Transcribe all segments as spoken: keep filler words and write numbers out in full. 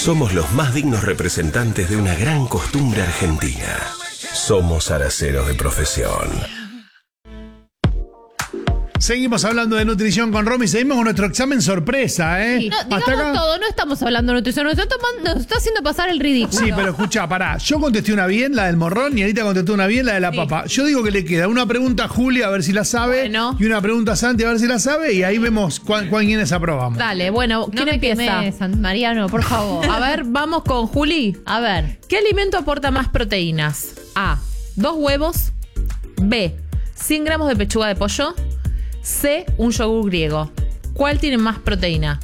Somos los más dignos representantes de una gran costumbre argentina. Somos araceros de profesión. Seguimos hablando de nutrición con Romy. Seguimos con nuestro examen sorpresa, ¿eh? Sí, no, digamos todo, no estamos hablando de nutrición, nos está, tomando, nos está haciendo pasar el ridículo. Sí, pero escuchá, pará. Yo contesté una bien, la del morrón, y Anita contestó una bien, la de la sí. papa. Yo digo que le queda una pregunta a Julia a ver si la sabe, bueno. y una pregunta a Santi a ver si la sabe, y ahí vemos cuál, cuál quiénes aprobamos. Dale, bueno, ¿quién no empieza? Quemé, San Mariano, por favor. A ver, vamos con Juli. A ver, ¿qué alimento aporta más proteínas? A, dos huevos. B, cien gramos de pechuga de pollo. C, un yogur griego. ¿Cuál tiene más proteína?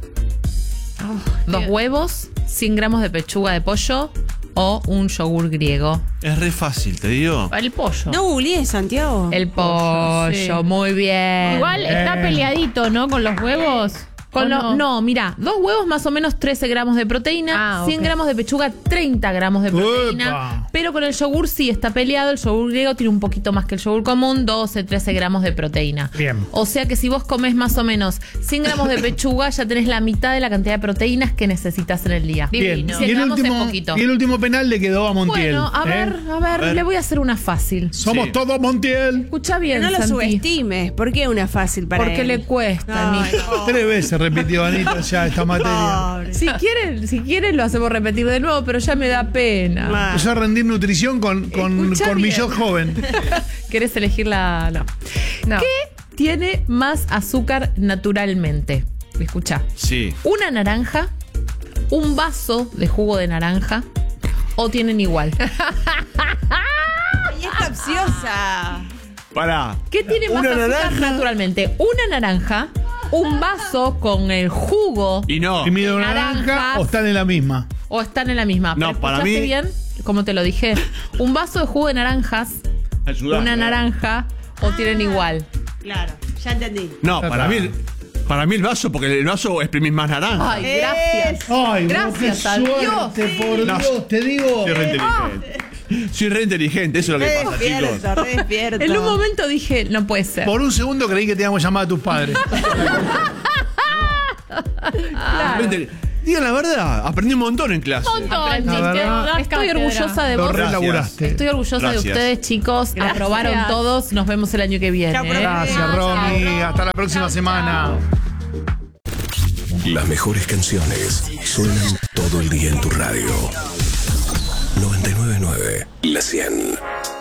Oh, ¿Dos Dios. huevos, cien gramos de pechuga de pollo o un yogur griego? Es re fácil, te digo. El pollo. No googleé, Santiago. El pollo, sí. Muy bien. Igual eh. está peleadito, ¿no? Con los huevos. Con lo, no, no mira, dos huevos más o menos trece gramos de proteína, ah, cien okay. gramos de pechuga, treinta gramos de proteína. Uepa. Pero con el yogur sí está peleado. El yogur griego tiene un poquito más que el yogur común, doce, trece gramos de proteína. Bien. O sea que si vos comés más o menos cien gramos de pechuga, ya tenés la mitad de la cantidad de proteínas que necesitas en el día. Bien. Y el, último, y el último penal le quedó a Montiel. Bueno, a, ¿eh? ver, a ver, a ver, le voy a hacer una fácil. Somos sí. todos Montiel. Escucha bien, pero no Santi. lo subestimes. ¿Por qué una fácil para Porque él? le cuesta, no, no. Tres veces repitió Anita ya esta materia. Si quieren, si quieren lo hacemos repetir de nuevo, pero ya me da pena. Empezó a rendir nutrición con, con, con mi yo joven. ¿Querés elegir la...? No. no. ¿Qué tiene más azúcar naturalmente? Escuchá. Sí. ¿Una naranja? ¿Un vaso de jugo de naranja? ¿O tienen igual? ¡Ay, es capciosa! Pará. ¿Qué tiene más azúcar naranja? naturalmente? ¿Una naranja? ¿Un vaso con el jugo y no y de naranja o están en la misma? O están en la misma. No, ¿Pero para mí bien? Como te lo dije. Un vaso de jugo de naranjas, Ayudá, una naranja o tienen igual. Claro, ya entendí. No, para mí, para mí el vaso, porque el vaso exprimís más naranja. Ay, gracias. Ay, gracias qué a Dios. Suerte, por no, Dios, te digo. Soy re inteligente. Soy re inteligente, eso es lo que pasa, despierto, chicos. Re despierto. En un momento dije, no puede ser. Por un segundo creí que te íbamos a llamar a tus padres. Claro. Digan la verdad, aprendí un montón en clase. Un montón. Estoy orgullosa de vos. Relaburaste. Estoy orgullosa Gracias. de ustedes, chicos. Gracias. Aprobaron todos. Nos vemos el año que viene. Chao, ¿eh? Gracias, Romy. Hasta la próxima chao, semana. Chao. Las mejores canciones suenan todo el día en tu radio. noventa y nueve punto nueve La cien.